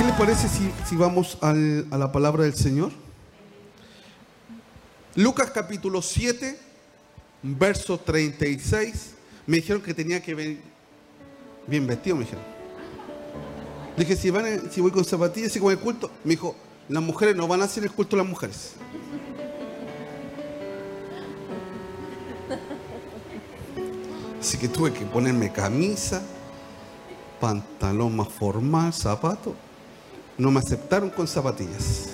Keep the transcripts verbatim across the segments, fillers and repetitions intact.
les parece si, si vamos al, a la palabra del Señor? Lucas capítulo siete, verso treinta y seis. Me dijeron que tenía que venir bien vestido, me dijeron. Dije, si, van, si voy con zapatillas y con el culto. Me dijo, las mujeres no van a hacer el culto las mujeres. Así que tuve que ponerme camisa, pantalón más formal, zapato. No me aceptaron con zapatillas.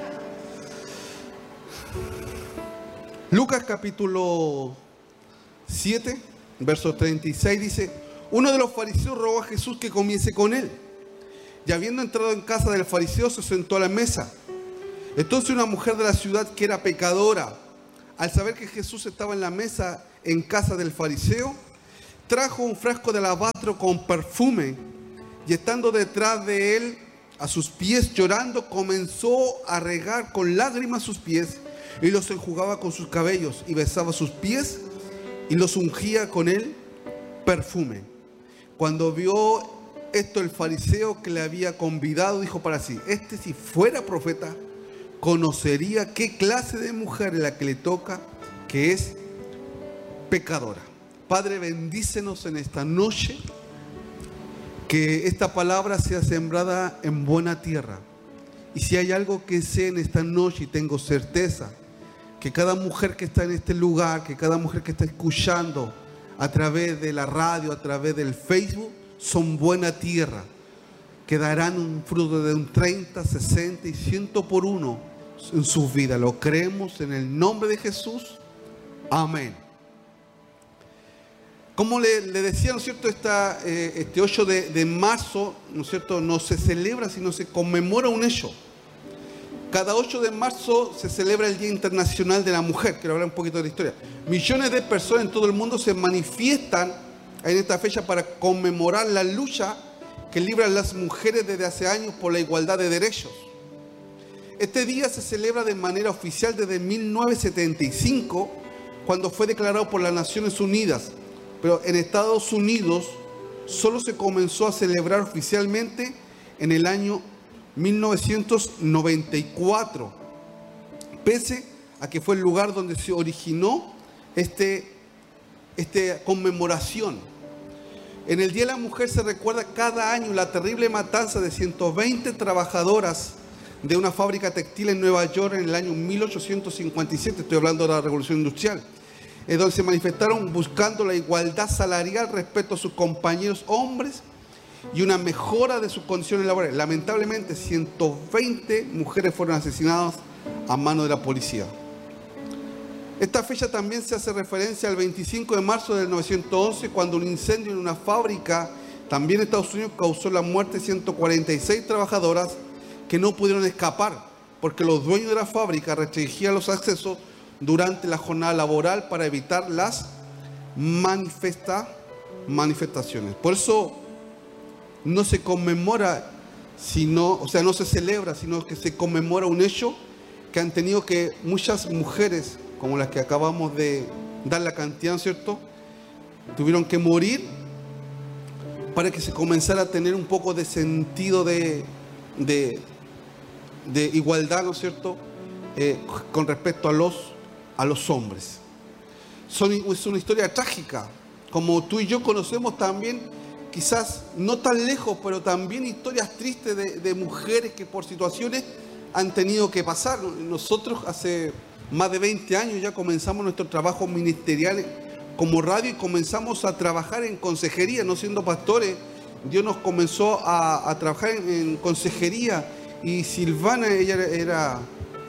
Lucas capítulo siete, verso treinta y seis dice: uno de los fariseos rogó a Jesús que comiese con él. Y habiendo entrado en casa del fariseo, se sentó a la mesa. Entonces una mujer de la ciudad, que era pecadora, al saber que Jesús estaba en la mesa en casa del fariseo, trajo un frasco de alabastro con perfume, y estando detrás de él, a sus pies llorando, comenzó a regar con lágrimas sus pies, y los enjugaba con sus cabellos, y besaba sus pies, y los ungía con el perfume. Cuando vio esto el fariseo que le había convidado, dijo para sí: este, si fuera profeta, conocería qué clase de mujer es la que le toca, que es pecadora. Padre, bendícenos en esta noche, que esta palabra sea sembrada en buena tierra. Y si hay algo que sé en esta noche, y tengo certeza, que cada mujer que está en este lugar, que cada mujer que está escuchando a través de la radio, a través del Facebook, son buena tierra, que darán un fruto de un treinta, sesenta y ciento por uno en sus vidas. Lo creemos en el nombre de Jesús. Amén. Como le, le decía, ¿no es cierto? Esta, eh, este ocho de, de marzo, ¿no es cierto?, no se celebra, sino se conmemora un hecho. Cada ocho de marzo se celebra el Día Internacional de la Mujer. Quiero hablar un poquito de la historia. Millones de personas en todo el mundo se manifiestan en esta fecha para conmemorar la lucha que libran las mujeres desde hace años por la igualdad de derechos. Este día se celebra de manera oficial desde mil novecientos setenta y cinco, cuando fue declarado por las Naciones Unidas. Pero en Estados Unidos solo se comenzó a celebrar oficialmente en el año mil novecientos noventa y cuatro, pese a que fue el lugar donde se originó este, esta conmemoración. En el Día de la Mujer se recuerda cada año la terrible matanza de ciento veinte trabajadoras de una fábrica textil en Nueva York en el año mil ochocientos cincuenta y siete, estoy hablando de la Revolución Industrial, eh, donde se manifestaron buscando la igualdad salarial respecto a sus compañeros hombres y una mejora de sus condiciones laborales. Lamentablemente, ciento veinte mujeres fueron asesinadas a mano de la policía. Esta fecha también se hace referencia al veinticinco de marzo de mil novecientos once, cuando un incendio en una fábrica, también en Estados Unidos, causó la muerte de ciento cuarenta y seis trabajadoras que no pudieron escapar, porque los dueños de la fábrica restringían los accesos durante la jornada laboral para evitar las manifesta, manifestaciones. Por eso no se conmemora, sino, o sea, no se celebra, sino que se conmemora un hecho que han tenido que muchas mujeres, como las que acabamos de dar la cantidad, ¿cierto?, tuvieron que morir para que se comenzara a tener un poco de sentido de, de, de igualdad, ¿no es cierto?, eh, con respecto a los, a los hombres. Son, es una historia trágica, como tú y yo conocemos también, quizás no tan lejos, pero también historias tristes de, de mujeres que por situaciones han tenido que pasar. Nosotros hace más de veinte años ya comenzamos nuestro trabajo ministerial como radio y comenzamos a trabajar en consejería, no siendo pastores. Dios nos comenzó a, a trabajar en, en consejería, y Silvana, ella era, era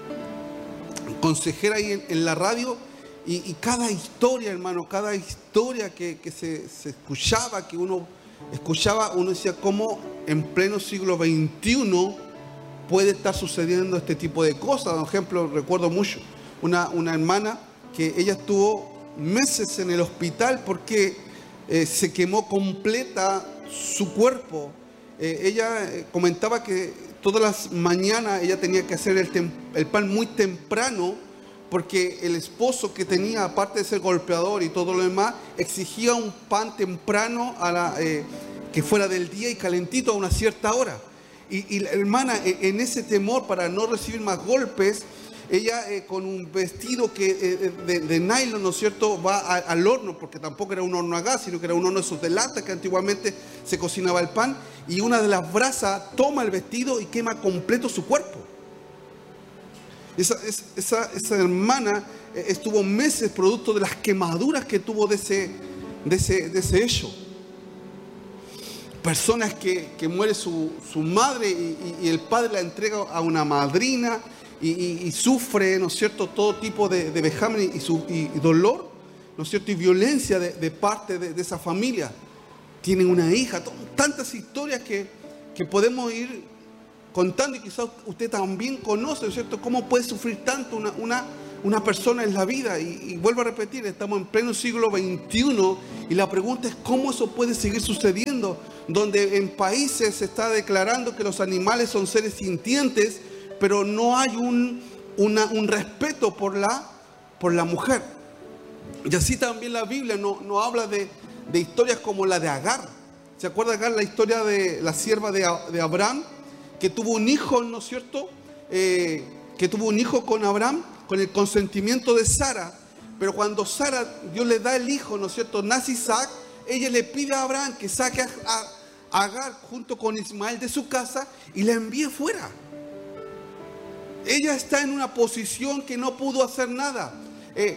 consejera ahí en, en la radio, y, y cada historia, hermano, cada historia que, que se, se escuchaba, que uno escuchaba, uno decía, ¿cómo en pleno siglo veintiuno puede estar sucediendo este tipo de cosas? Por ejemplo, recuerdo mucho una, una hermana que ella estuvo meses en el hospital porque eh, se quemó completa su cuerpo. Eh, ella eh, comentaba que todas las mañanas ella tenía que hacer el, tem- el pan muy temprano, porque el esposo que tenía, aparte de ser golpeador y todo lo demás, exigía un pan temprano a la, eh, que fuera del día y calentito a una cierta hora. Y, y la hermana, en ese temor para no recibir más golpes, ella eh, con un vestido que, eh, de, de nylon, ¿no es cierto?, va a, al horno, porque tampoco era un horno a gas, sino que era un horno de esos de lata que antiguamente se cocinaba el pan, y una de las brasas toma el vestido y quema completo su cuerpo. Esa, esa, esa hermana eh, estuvo meses producto de las quemaduras que tuvo de ese, de ese, de ese hecho. Personas que, que muere su, su madre y, y, y el padre la entrega a una madrina y, y, y sufre, ¿no es cierto?, todo tipo de, de vejamen y, su, y, y dolor, ¿no es cierto?, y violencia de, de parte de, de esa familia. Tienen una hija, tantas historias que, que podemos ir contando, y quizás usted también conoce, ¿no es cierto?, cómo puede sufrir tanto una, una, una persona en la vida. Y, y vuelvo a repetir, estamos en pleno siglo veintiuno y la pregunta es cómo eso puede seguir sucediendo, donde en países se está declarando que los animales son seres sintientes, pero no hay un, una, un respeto por la, por la mujer. Y así también la Biblia no, no habla de, de historias como la de Agar. ¿Se acuerda Agar, la historia de la sierva de, de Abraham, que tuvo un hijo, ¿no es cierto?, eh, que tuvo un hijo con Abraham, con el consentimiento de Sara, pero cuando Sara, Dios le da el hijo, ¿no es cierto?, nace Isaac, ella le pide a Abraham que saque a, a Agar junto con Ismael de su casa y la envíe fuera. Ella está en una posición que no pudo hacer nada. Eh,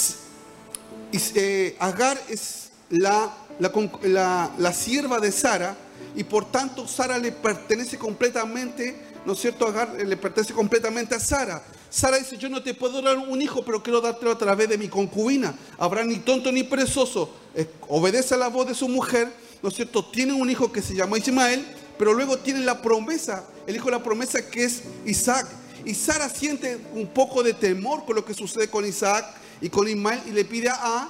eh, Agar es la, la, la, la sierva de Sara, y por tanto Sara le pertenece completamente, ¿no es cierto? Agar le pertenece completamente a Sara. Sara dice: yo no te puedo dar un hijo, pero quiero dártelo a través de mi concubina. Abraham, ni tonto ni perezoso, eh, obedece a la voz de su mujer, ¿no es cierto? Tiene un hijo que se llama Ismael, pero luego tiene la promesa, el hijo de la promesa, que es Isaac. Y Sara siente un poco de temor con lo que sucede con Isaac y con Ismael, y le pide a,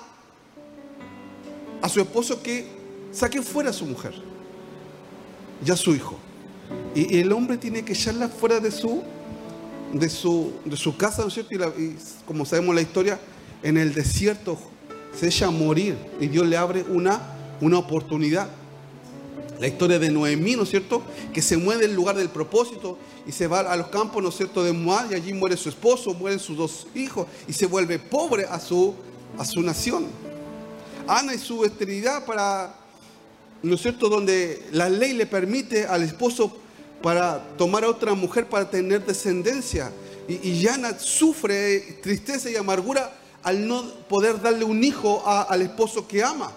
a su esposo que saque fuera a su mujer y a su hijo. Y, y el hombre tiene que echarla fuera de su, de su, de su casa, ¿no es cierto? Y, la, y como sabemos la historia, en el desierto se echa a morir y Dios le abre una una oportunidad. La historia de Noemí, ¿no es cierto?, que se mueve del lugar del propósito y se va a los campos, ¿no es cierto?, de Moab, y allí muere su esposo, mueren sus dos hijos y se vuelve pobre a su, a su nación. Ana y su esterilidad, para, ¿no es cierto?, donde la ley le permite al esposo para tomar a otra mujer para tener descendencia, y, y Ana sufre tristeza y amargura al no poder darle un hijo a, al esposo que ama.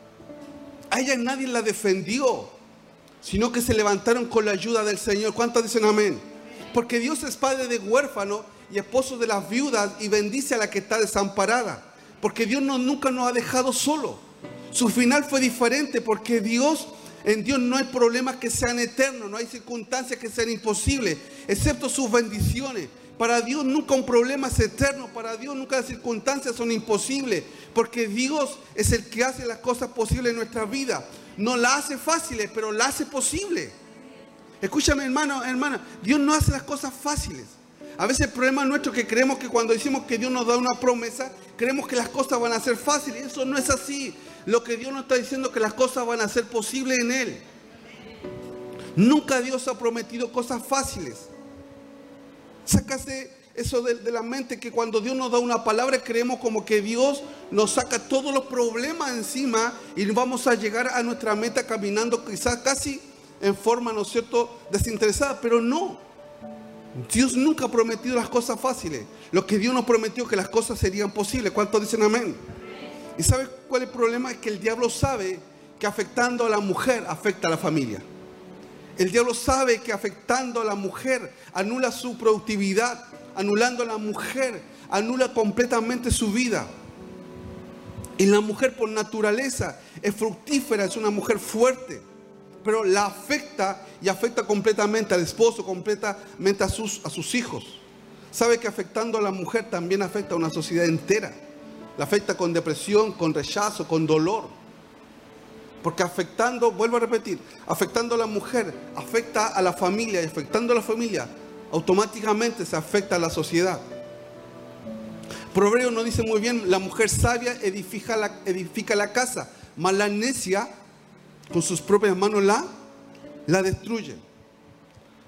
A ella nadie la defendió, sino que se levantaron con la ayuda del Señor. ¿Cuántos dicen amén? Porque Dios es padre de huérfanos y esposo de las viudas, y bendice a la que está desamparada. Porque Dios no, nunca nos ha dejado solo. Su final fue diferente, porque Dios, en Dios no hay problemas que sean eternos, no hay circunstancias que sean imposibles, excepto sus bendiciones. Para Dios nunca un problema es eterno, para Dios nunca las circunstancias son imposibles, porque Dios es el que hace las cosas posibles en nuestra vida. No las hace fáciles, pero las hace posibles. Escúchame, hermano, hermana, Dios no hace las cosas fáciles. A veces el problema nuestro es que creemos que cuando decimos que Dios nos da una promesa, creemos que las cosas van a ser fáciles. Eso no es así. Lo que Dios nos está diciendo es que las cosas van a ser posibles en Él. Nunca Dios ha prometido cosas fáciles. Sácase eso de, de la mente, que cuando Dios nos da una palabra creemos como que Dios nos saca todos los problemas encima y vamos a llegar a nuestra meta caminando quizás casi en forma, ¿no es cierto?, desinteresada. Pero no, Dios nunca ha prometido las cosas fáciles. Lo que Dios nos prometió, que las cosas serían posibles. ¿Cuántos dicen amén? ¿Y sabes cuál es el problema? Es que el diablo sabe que afectando a la mujer afecta a la familia. El diablo sabe que afectando a la mujer anula su productividad, anulando a la mujer, anula completamente su vida. Y la mujer por naturaleza es fructífera, es una mujer fuerte, pero la afecta y afecta completamente al esposo, completamente a sus, a sus hijos. Sabe que afectando a la mujer también afecta a una sociedad entera. La afecta con depresión, con rechazo, con dolor. Porque afectando, vuelvo a repetir, afectando a la mujer, afecta a la familia, y afectando a la familia, automáticamente se afecta a la sociedad. Proverbios nos dice muy bien: la mujer sabia edifica la, edifica la casa, mas la necia con sus propias manos la, la destruye.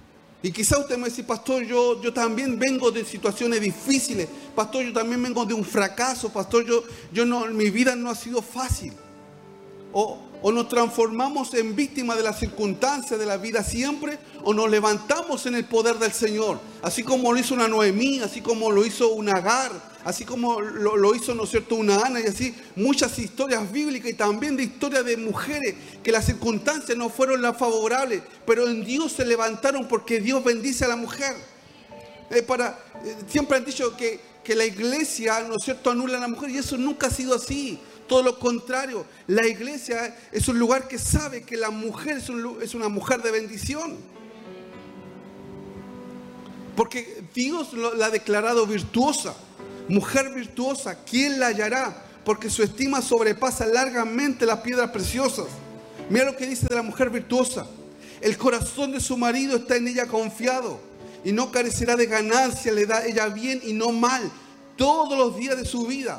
Y quizá usted me dice, pastor, yo, yo también vengo de situaciones difíciles. Pastor, yo también vengo de un fracaso. Pastor, yo, yo no, mi vida no ha sido fácil. O, o nos transformamos en víctimas de las circunstancias de la vida siempre, o nos levantamos en el poder del Señor. Así como lo hizo una Noemí, así como lo hizo una Agar, así como lo, lo hizo, ¿no es cierto?, una Ana, y así muchas historias bíblicas y también de historias de mujeres que las circunstancias no fueron las favorables, pero en Dios se levantaron porque Dios bendice a la mujer. Eh, para, eh, siempre han dicho que, que la iglesia, ¿no es cierto?, anula a la mujer, y eso nunca ha sido así. Todo lo contrario, la iglesia es un lugar que sabe que la mujer es, un, es una mujer de bendición. Porque Dios la ha declarado virtuosa. Mujer virtuosa, ¿quién la hallará? Porque su estima sobrepasa largamente las piedras preciosas. Mira lo que dice de la mujer virtuosa. El corazón de su marido está en ella confiado y no carecerá de ganancia, le da ella bien y no mal todos los días de su vida.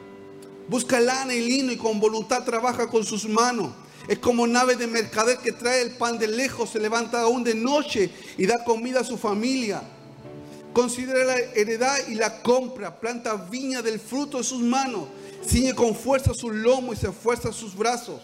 Busca lana y lino y con voluntad trabaja con sus manos. Es como nave de mercader que trae el pan de lejos, se levanta aún de noche y da comida a su familia. Considera la heredad y la compra, planta viña del fruto de sus manos, ciñe con fuerza sus lomos y se esfuerza sus brazos.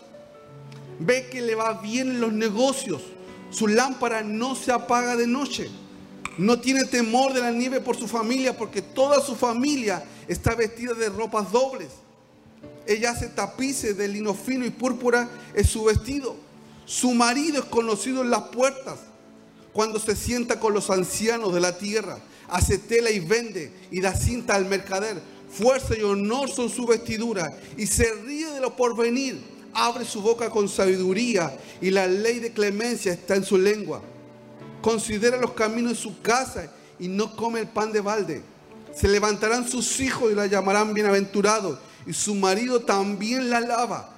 Ve que le va bien en los negocios, su lámpara no se apaga de noche. No tiene temor de la nieve por su familia, porque toda su familia está vestida de ropas dobles. Ella hace tapices de lino fino y púrpura es su vestido. Su marido es conocido en las puertas. Cuando se sienta con los ancianos de la tierra, hace tela y vende y da cinta al mercader. Fuerza y honor son su vestidura y se ríe de lo porvenir. Abre su boca con sabiduría y la ley de clemencia está en su lengua. Considera los caminos de su casa y no come el pan de balde. Se levantarán sus hijos y la llamarán bienaventurados, y su marido también la alaba.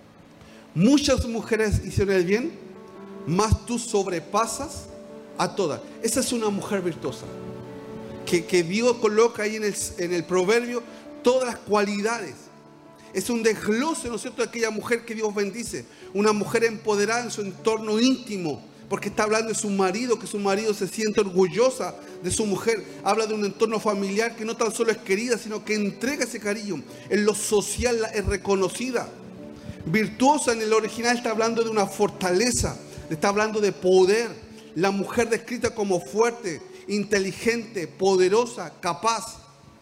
Muchas mujeres hicieron el bien, mas tú sobrepasas a todas. Esa es una mujer virtuosa, que, que Dios coloca ahí en el, en el proverbio todas las cualidades. Es un desglose, ¿no es cierto?, de aquella mujer que Dios bendice. Una mujer empoderada en su entorno íntimo, porque está hablando de su marido, que su marido se siente orgullosa de su mujer. Habla de un entorno familiar que no tan solo es querida, sino que entrega ese cariño. En lo social es reconocida. Virtuosa en el original está hablando de una fortaleza, está hablando de poder. La mujer descrita como fuerte, inteligente, poderosa, capaz.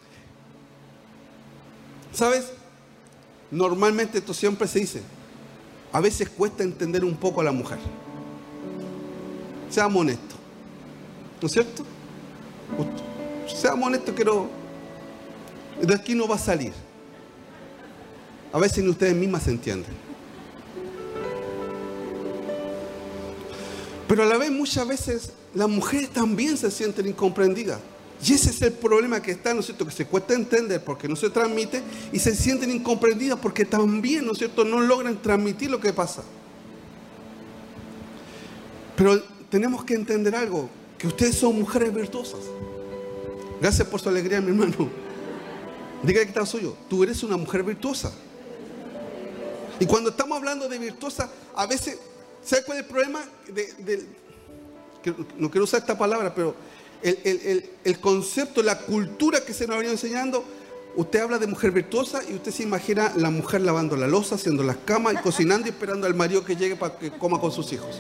¿Sabes? Normalmente esto siempre se dice. A veces cuesta entender un poco a la mujer. Seamos honestos, ¿no es cierto? Seamos honestos, quiero... De aquí no va a salir. A veces ni ustedes mismas se entienden. Pero a la vez, muchas veces, las mujeres también se sienten incomprendidas. Y ese es el problema que está, ¿no es cierto? Que se cuesta entender porque no se transmite y se sienten incomprendidas porque también, ¿no es cierto?, no logran transmitir lo que pasa. Pero tenemos que entender algo, que ustedes son mujeres virtuosas. Gracias por su alegría, mi hermano. Dígale que está suyo. Tú eres una mujer virtuosa. Y cuando estamos hablando de virtuosa, a veces, ¿sabe cuál es el problema? De, de, que, no quiero usar esta palabra, pero el, el, el, el concepto, la cultura que se nos ha venido enseñando. Usted habla de mujer virtuosa y usted se imagina la mujer lavando la loza, haciendo las camas y cocinando y esperando al marido que llegue para que coma con sus hijos.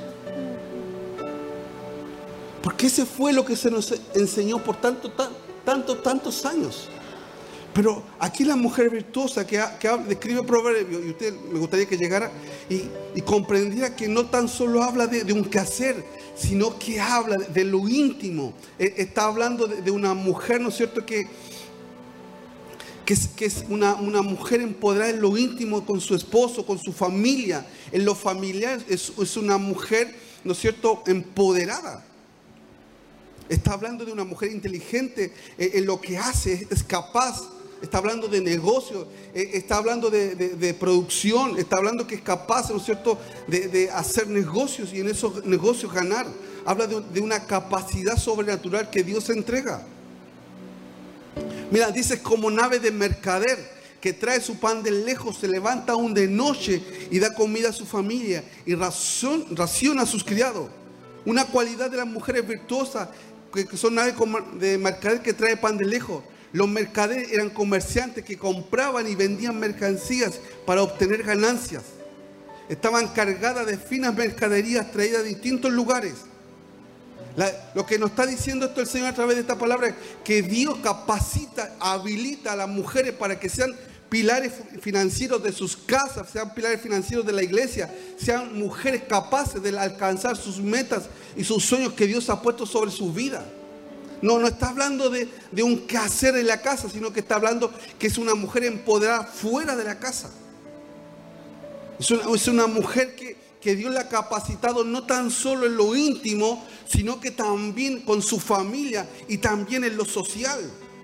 Porque ese fue lo que se nos enseñó por tanto, tantos, tantos años. Pero aquí la mujer virtuosa que, ha, que ha, describe proverbios, y usted me gustaría que llegara y, y comprendiera que no tan solo habla de, de un quehacer, sino que habla de, de lo íntimo. Eh, está hablando de, de una mujer, ¿no es cierto?, que, que es, que es una, una mujer empoderada en lo íntimo con su esposo, con su familia. En lo familiar es, es una mujer, ¿no es cierto?, empoderada. Está hablando de una mujer inteligente eh, en lo que hace, es capaz. Está hablando de negocio, eh, está hablando de, de, de producción, está hablando que es capaz, ¿no es cierto?, de, de hacer negocios y en esos negocios ganar. Habla de, de una capacidad sobrenatural que Dios entrega. Mira, dice, como nave de mercader que trae su pan de lejos, se levanta aún de noche y da comida a su familia y raciona, raciona a sus criados. Una cualidad de las mujeres virtuosas, que, que son naves de mercader que trae pan de lejos. Los mercaderes eran comerciantes que compraban y vendían mercancías para obtener ganancias. Estaban cargadas de finas mercaderías traídas de distintos lugares. La, lo que nos está diciendo esto el Señor a través de esta palabra es que Dios capacita, habilita a las mujeres para que sean pilares financieros de sus casas, sean pilares financieros de la iglesia, sean mujeres capaces de alcanzar sus metas y sus sueños que Dios ha puesto sobre su vida. No, no está hablando de, de un quehacer en la casa, sino que está hablando que es una mujer empoderada fuera de la casa. Es una, es una mujer que, que Dios la ha capacitado no tan solo en lo íntimo, sino que también con su familia y también en lo social.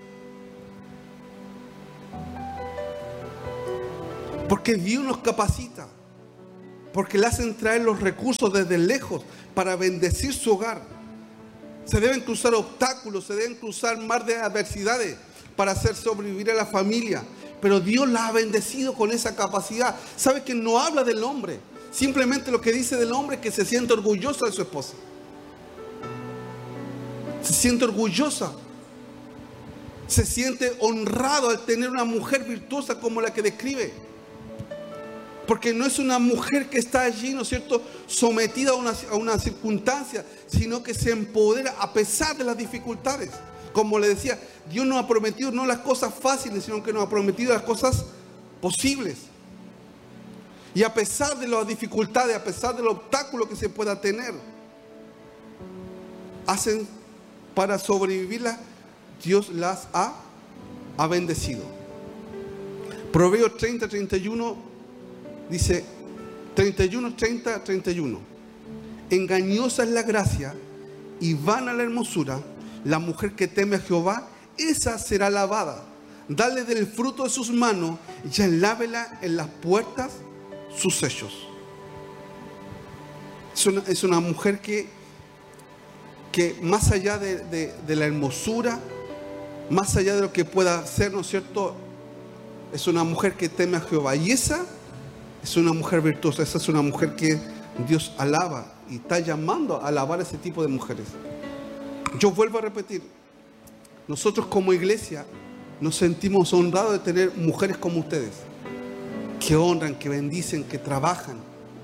Porque Dios nos capacita, porque le hacen traer los recursos desde lejos para bendecir su hogar. Se deben cruzar obstáculos, se deben cruzar mar de adversidades para hacer sobrevivir a la familia. Pero Dios la ha bendecido con esa capacidad. ¿Sabe que no habla del hombre? Simplemente lo que dice del hombre es que se siente orgullosa de su esposa. Se siente orgullosa. Se siente honrado al tener una mujer virtuosa como la que describe. Porque no es una mujer que está allí, ¿no es cierto?, sometida a una, a una circunstancia, sino que se empodera a pesar de las dificultades. Como le decía, Dios nos ha prometido no las cosas fáciles, sino que nos ha prometido las cosas posibles. Y a pesar de las dificultades, a pesar del obstáculo que se pueda tener, hacen para sobrevivirlas, Dios las ha, ha bendecido. Proverbios treinta, treinta y uno dice, treinta y uno, treinta, treinta y uno. Engañosa es la gracia y vana la hermosura. La mujer que teme a Jehová, esa será alabada. Dale del fruto de sus manos y enlávela en las puertas sus sellos. Es una, es una mujer que, que más allá de, de, de la hermosura, más allá de lo que pueda ser, ¿no es cierto?, es una mujer que teme a Jehová. Y esa es una mujer virtuosa, esa es una mujer que Dios alaba y está llamando a alabar a ese tipo de mujeres. Yo vuelvo a repetir, nosotros como iglesia nos sentimos honrados de tener mujeres como ustedes, que honran, que bendicen, que trabajan.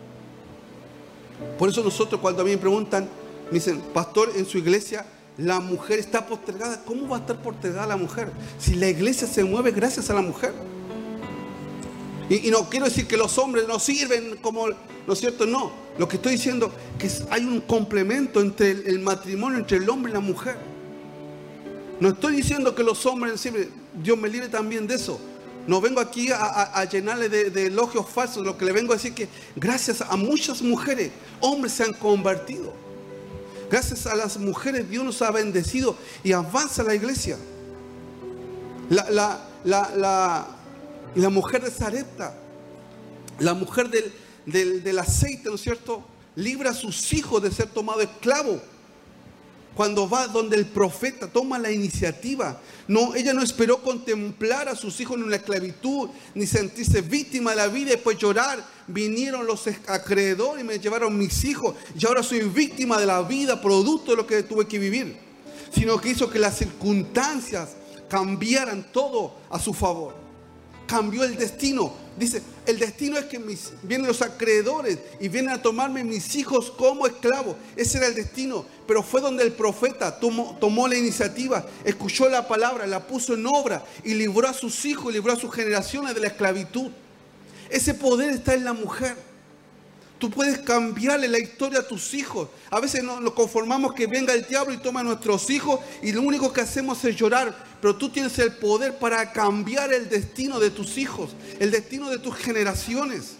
Por eso nosotros, cuando a mí me preguntan, me dicen, pastor, en su iglesia la mujer está postergada. ¿Cómo va a estar postergada la mujer? Si la iglesia se mueve gracias a la mujer. Y, y no quiero decir que los hombres no sirven como, ¿no es cierto? No. Lo que estoy diciendo es que hay un complemento entre el, el matrimonio, entre el hombre y la mujer. No estoy diciendo que los hombres sirven. Dios me libre también de eso. No vengo aquí a, a, a llenarle de, de elogios falsos. Lo que le vengo a decir es que gracias a muchas mujeres, hombres se han convertido. Gracias a las mujeres Dios nos ha bendecido y avanza la iglesia. La, la, la, la, la mujer de Sarepta, la mujer del, del, del aceite, ¿no es cierto?, libra a sus hijos de ser tomados esclavos. Cuando va donde el profeta, toma la iniciativa. No, ella no esperó contemplar a sus hijos en una esclavitud, ni sentirse víctima de la vida y después llorar. Vinieron los acreedores y me llevaron mis hijos y ahora soy víctima de la vida, producto de lo que tuve que vivir. Sino que hizo que las circunstancias cambiaran todo a su favor. Cambió el destino. Dice, el destino es que mis, vienen los acreedores y vienen a tomarme mis hijos como esclavos. Ese era el destino. Pero fue donde el profeta tomó, tomó la iniciativa, escuchó la palabra, la puso en obra y libró a sus hijos, libró a sus generaciones de la esclavitud. Ese poder está en la mujer. Tú puedes cambiarle la historia a tus hijos. A veces nos, nos conformamos que venga el diablo y toma a nuestros hijos y lo único que hacemos es llorar. Pero tú tienes el poder para cambiar el destino de tus hijos, el destino de tus generaciones.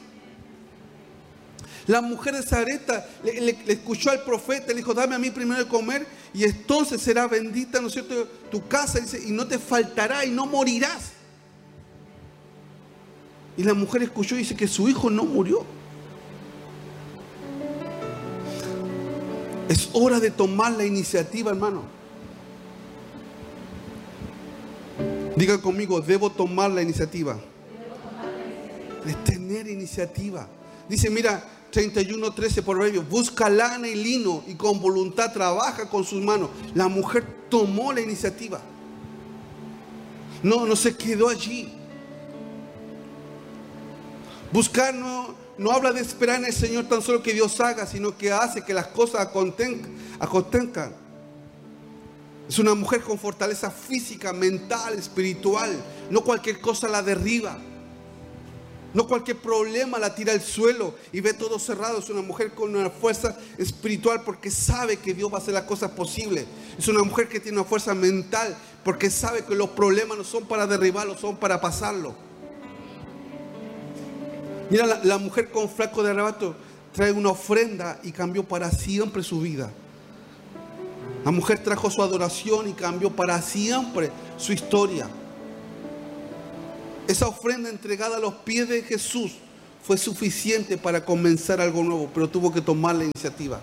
La mujer de Sarepta le, le, le escuchó al profeta, le dijo, dame a mí primero de comer y entonces será bendita, ¿no es cierto?, tu casa, dice, y no te faltará y no morirás. Y la mujer escuchó y dice que su hijo no murió. Es hora de tomar la iniciativa, hermano. Diga conmigo, debo tomar la iniciativa. Es tener iniciativa. Dice, mira, treinta y uno trece, Proverbios, busca lana y lino y con voluntad trabaja con sus manos. La mujer tomó la iniciativa. No, no se quedó allí. Buscar no, no habla de esperar en el Señor tan solo que Dios haga, sino que hace que las cosas acontezcan. Es una mujer con fortaleza física, mental, espiritual. No cualquier cosa la derriba. No cualquier problema la tira al suelo y ve todo cerrado. Es una mujer con una fuerza espiritual porque sabe que Dios va a hacer las cosas posibles. Es una mujer que tiene una fuerza mental porque sabe que los problemas no son para derribarlos, son para pasarlo. Mira, la, la mujer con flaco de arrebato trae una ofrenda y cambió para siempre su vida. La mujer trajo su adoración y cambió para siempre su historia. Esa ofrenda entregada a los pies de Jesús fue suficiente para comenzar algo nuevo, pero tuvo que tomar la iniciativa.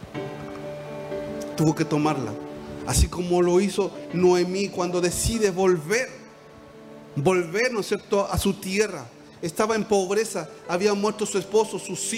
Tuvo que tomarla. Así como lo hizo Noemí cuando decide volver. Volver, ¿no es cierto?, a su tierra. Estaba en pobreza, había muerto su esposo, sus hijos.